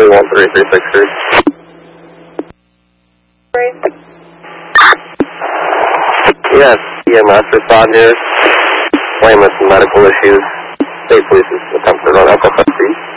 313-363. Yes, EMS respond here. Claim with some medical issues. State police is attempting to run alcohol free.